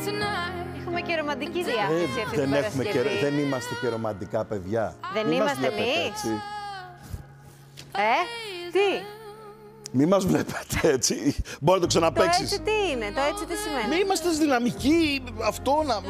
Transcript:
Έχουμε και ρομαντική διάθεση αυτή την Παρασκευή. Δεν είμαστε και ρομαντικά παιδιά. Δεν είμαστε εμείς. Τι. Μη μας βλέπετε έτσι. Μπορεί να το ξαναπαίξεις. Το έτσι τι είναι, το έτσι τι σημαίνει. Μη είμαστε δυναμικοί, αυτό να...